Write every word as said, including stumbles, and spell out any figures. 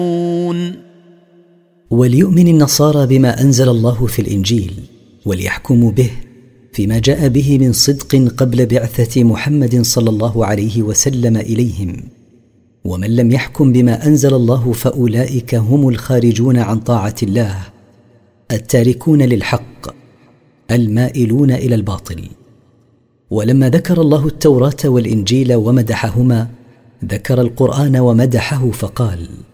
وليؤمن النصارى بما أنزل الله في الإنجيل وليحكموا به فيما جاء به من صدق قبل بعثة محمد صلى الله عليه وسلم إليهم، ومن لم يحكم بما أنزل الله فأولئك هم الخارجون عن طاعة الله، التاركون للحق، المائلون إلى الباطل. ولما ذكر الله التوراة والإنجيل ومدحهما ذكر القرآن ومدحه فقال: